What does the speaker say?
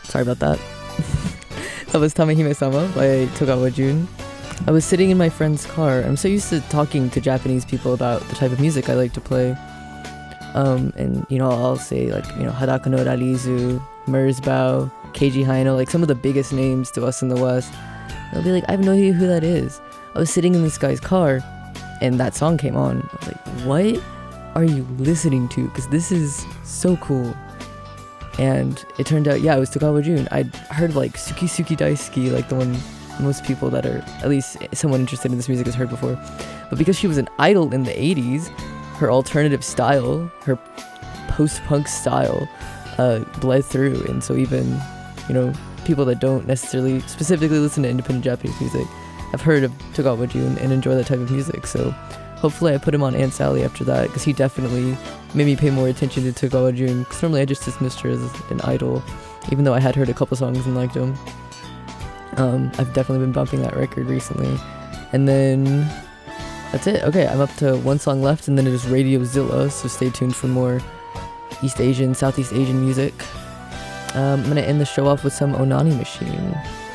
Sorry about that. That was Tamehime-sama by Togawa Jun. I was sitting in my friend's car. I'm so used to talking to Japanese people about the type of music I like to play. And I'll say like, Hadaka no Rarizu, Merzbow, Keiji Haino, like some of the biggest names to us in the West. And I'll be like, I have no idea who that is. I was sitting in this guy's car and that song came on. I was like, what are you listening to? Because this is so cool. And it turned out, it was Togawa Jun. I'd heard like Suki Suki Daisuki, like the one most people that are, at least someone interested in this music has heard before. But because she was an idol in the 80s, her alternative style, her post-punk style, bled through. And so even, people that don't necessarily specifically listen to independent Japanese music have heard of Togawa Jun and enjoy that type of music. So hopefully I put him on Aunt Sally after that, because he definitely made me pay more attention to Togawa Jun, because normally I just dismissed her as an idol, even though I had heard a couple songs and liked them. I've definitely been bumping that record recently. And then that's it. Okay, I'm up to one song left, and then it is Radio Zilla, so stay tuned for more East Asian, Southeast Asian music. I'm gonna end the show off with some Onani Machine.